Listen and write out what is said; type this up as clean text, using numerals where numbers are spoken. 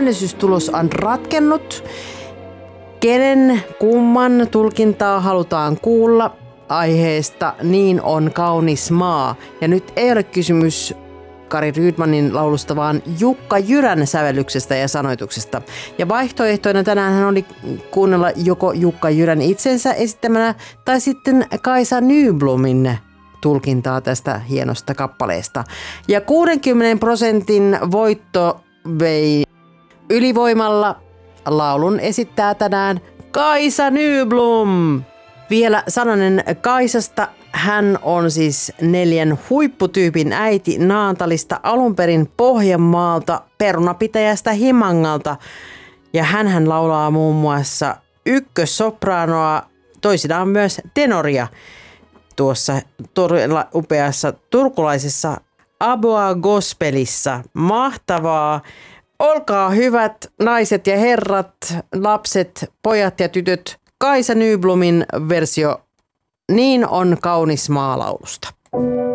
äänestystulos on ratkennut. Kenen kumman tulkintaa halutaan kuulla aiheesta Niin on kaunis maa. Ja nyt ei ole kysymys Kari Rydmanin laulusta, vaan Jukka Jyrän sävellyksestä ja sanoituksesta. Ja vaihtoehtoina tänään hän oli kuunnella joko Jukka Jyrän itsensä esittämänä tai sitten Kaisa Nyblomin tulkintaa tästä hienosta kappaleesta. Ja 60% voitto vei ylivoimalla. Laulun esittää tänään Kaisa Nyblom. Vielä sananen Kaisasta. Hän on siis 4 huipputyypin äiti Naantalista, alunperin Pohjanmaalta, perunapitäjästä Himangalta. Ja hän laulaa muun muassa ykkössopraanoa, toisinaan myös tenoria tuossa todella upeassa turkulaisessa Aboa Gospelissa. Mahtavaa! Olkaa hyvät naiset ja herrat, lapset, pojat ja tytöt, Kaisa Nyblomin versio Niin on kaunis maa -laulusta.